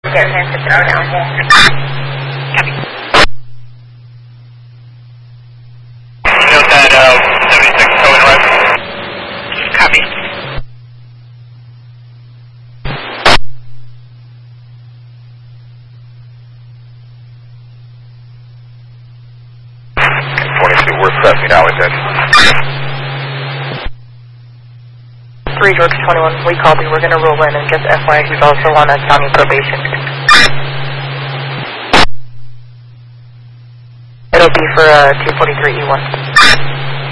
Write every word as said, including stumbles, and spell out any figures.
Get hands to down. Copy. Note that uh, seventy-six going right. Copy. twenty-two, we're assessing Alexander. three George twenty-one, we copy. We're going to roll in and just F Y I, he's also on a county probation. It'll be for uh, two forty-three E one.